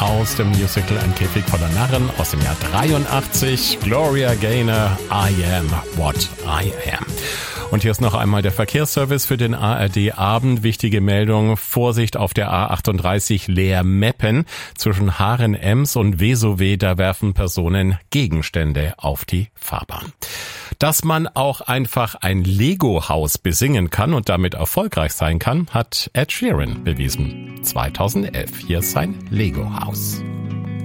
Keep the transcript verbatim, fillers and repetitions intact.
aus dem Musical Ein Käfig voller Narren aus dem Jahr dreiundachtzig. Gloria Gaynor, I am what I am. Und hier ist noch einmal der Verkehrsservice für den A R D-Abend. Wichtige Meldung, Vorsicht auf der A achtunddreißig Leer-Meppen. Zwischen Haaren-Ems und Vesowe, da werfen Personen Gegenstände auf die Fahrbahn. Dass man auch einfach ein Lego-Haus besingen kann und damit erfolgreich sein kann, hat Ed Sheeran bewiesen. zweitausendelf, hier ist sein Lego-Haus.